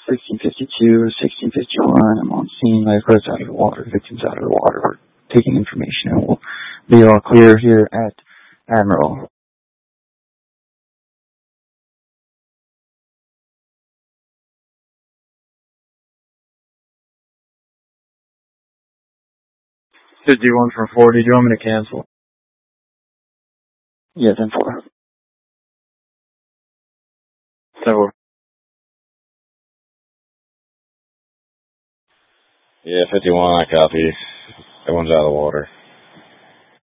1652, 1651. I'm on scene. Lifeguards out of the water. Victims out of the water. We're taking information, and we'll be all clear here at Admiral. Did you one from 4? Did you want me to cancel? Yeah, 10-4. So, yeah, 51, I copy. Everyone's out of the water.